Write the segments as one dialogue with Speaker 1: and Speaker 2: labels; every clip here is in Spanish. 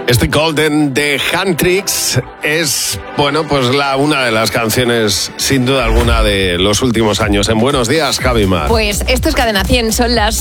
Speaker 1: Este Golden de Handtricks es, bueno, pues una de las canciones, sin duda alguna, de los últimos años. En Buenos Días, Javi Mar.
Speaker 2: Pues esto es Cadena 100, son las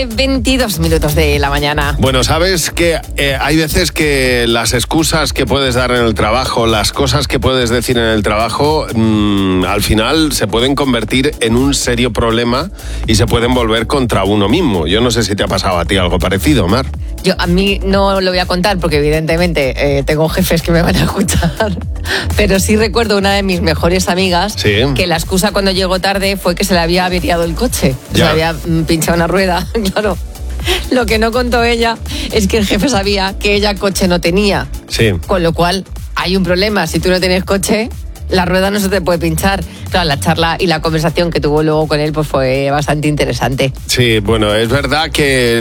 Speaker 2: 7:22 de la mañana.
Speaker 1: Bueno, sabes que hay veces que las excusas que puedes dar en el trabajo, las cosas que puedes decir en el trabajo, al final se pueden convertir en un serio problema y se pueden volver contra uno mismo. Yo no sé si te ha pasado a ti algo parecido, Mar.
Speaker 2: A mí no lo voy a contar porque evidentemente tengo jefes que me van a escuchar, pero sí recuerdo una de mis mejores amigas que la excusa cuando llegó tarde fue que se le había averiado el coche, se le había pinchado una rueda, claro. Lo que no contó ella es que el jefe sabía que ella coche no tenía, con lo cual hay un problema, si tú no tienes coche, la rueda no se te puede pinchar. Claro, la charla y la conversación que tuvo luego con él pues fue bastante interesante.
Speaker 1: Sí, bueno, es verdad que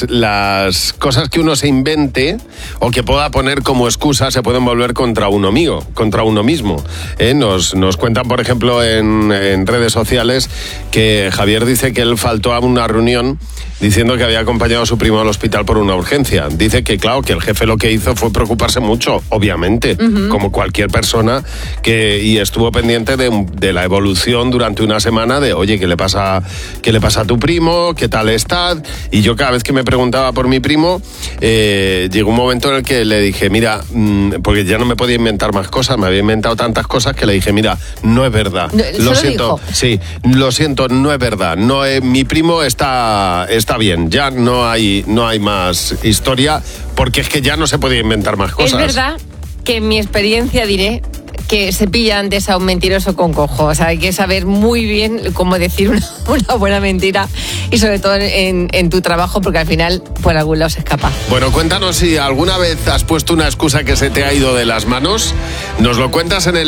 Speaker 1: las cosas que uno se invente o que pueda poner como excusa se pueden volver contra uno mismo. Nos cuentan, por ejemplo, en redes sociales que Javier dice que él faltó a una reunión diciendo que había acompañado a su primo al hospital por una urgencia. Dice que, claro, que el jefe lo que hizo fue preocuparse mucho, obviamente, como cualquier persona, y estuvo pendiente de la evolución durante una semana de, oye, ¿qué le pasa a tu primo? ¿Qué tal está? Y yo cada vez que me preguntaba por mi primo, llegó un momento en el que le dije, mira, porque ya no me podía inventar más cosas, me había inventado tantas cosas que le dije, mira, no es verdad. Lo siento, lo siento, no es verdad. Mi primo está bien, ya no hay más historia, porque es que ya no se podía inventar más cosas.
Speaker 2: Es verdad que en mi experiencia diré que se pilla antes a un mentiroso con cojo. O sea, hay que saber muy bien cómo decir una buena mentira y sobre todo en tu trabajo, porque al final por algún lado se escapa.
Speaker 1: Bueno, cuéntanos si alguna vez has puesto una excusa que se te ha ido de las manos. Nos lo cuentas en el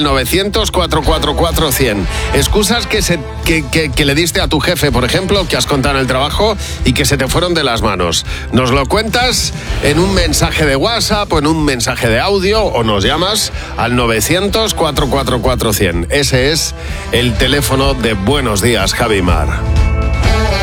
Speaker 1: 900-444-100. Excusas que le diste a tu jefe, por ejemplo, que has contado en el trabajo y que se te fueron de las manos. Nos lo cuentas en un mensaje de WhatsApp o en un mensaje de audio o nos llamas al 900-444-100. Ese es el teléfono de Buenos Días, Javi Mar.